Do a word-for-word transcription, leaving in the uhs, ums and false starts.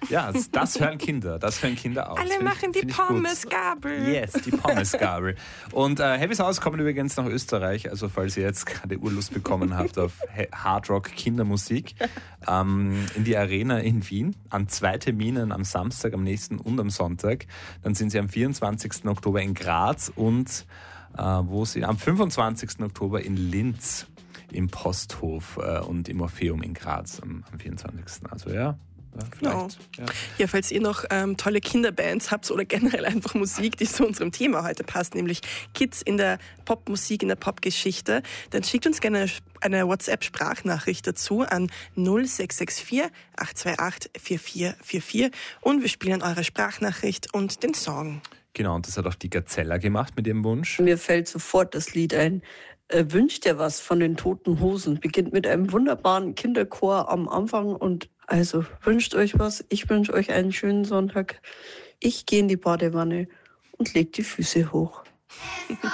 Ja, das hören Kinder, das hören Kinder auch. Alle machen die Pommesgabel. Yes, die Pommesgabel. Und äh, Heavy Saus kommen übrigens nach Österreich, also falls ihr jetzt gerade Urlust bekommen habt auf Hardrock Kindermusik, ähm, in die Arena in Wien, an zwei Terminen, am Samstag, am nächsten und am Sonntag. Dann sind sie am vierundzwanzigsten Oktober in Graz und äh, wo sie am fünfundzwanzigsten Oktober in Linz im Posthof äh, und im Orpheum in Graz am, am vierundzwanzigsten Also ja. Ja, vielleicht. Ja. Ja. ja, falls ihr noch ähm, tolle Kinderbands habt oder generell einfach Musik, die zu unserem Thema heute passt, nämlich Kids in der Popmusik, in der Popgeschichte, dann schickt uns gerne eine WhatsApp-Sprachnachricht dazu an null sechs sechs vier acht zwei acht vier vier vier vier und wir spielen eure Sprachnachricht und den Song. Genau, und das hat auch die Gazella gemacht mit ihrem Wunsch. Mir fällt sofort das Lied ein. Äh, Wünscht dir was von den Toten Hosen. Beginnt mit einem wunderbaren Kinderchor am Anfang und also wünscht euch was. Ich wünsche euch einen schönen Sonntag. Ich gehe in die Badewanne und leg die Füße hoch.